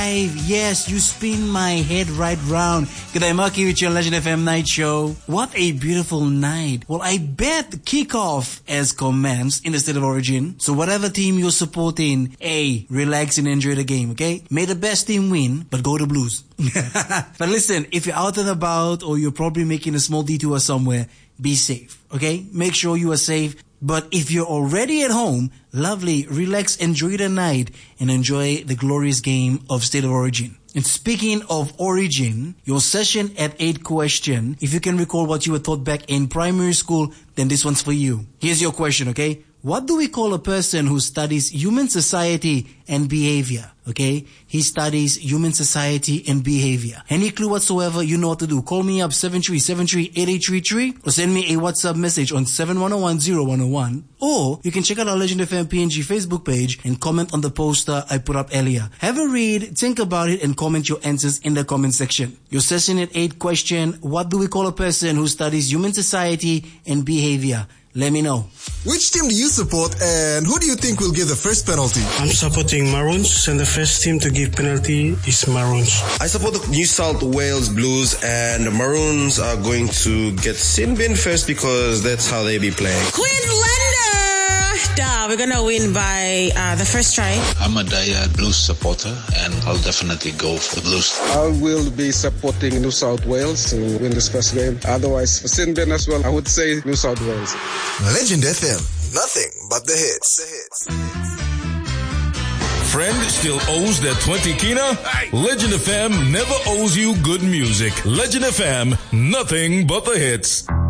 Yes, you spin my head right round. G'day, Marky with your Legend FM Night Show. What a beautiful night. Well, I bet the kickoff has commenced in the state of origin. So whatever team you're supporting, relax and enjoy the game, okay? May the best team win, but go to Blues. But listen, if you're out and about or you're probably making a small detour somewhere, be safe, okay? Make sure you are safe. But if you're already at home, lovely, relax, enjoy the night, and enjoy the glorious game of State of Origin. And speaking of origin, your session at 8 question, if you can recall what you were taught back in primary school, then this one's for you. Here's your question, okay? What do we call a person who studies human society and behavior? Okay? He studies human society and behavior. Any clue whatsoever, you know what to do. Call me up 7373-8833 or send me a WhatsApp message on 7101-0101. Or you can check out our Legend FM PNG Facebook page and comment on the poster I put up earlier. Have a read, think about it, and comment your answers in the comment section. Your session at 8 question, what do we call a person who studies human society and behavior? Let me know. Which team do you support and who do you think will give the first penalty? I'm supporting Maroons and the first team to give penalty is Maroons. I support the New South Wales Blues and the Maroons are going to get sin bin first because that's how they be playing. We're gonna win by the first try. I'm a diehard Blues supporter and I'll definitely go for the Blues. I will be supporting New South Wales to win this first game. Otherwise, for Sinbin as well, I would say New South Wales. Legend FM, nothing but the hits. Friend still owes that 20 kina? Legend FM never owes you good music. Legend FM, nothing but the hits.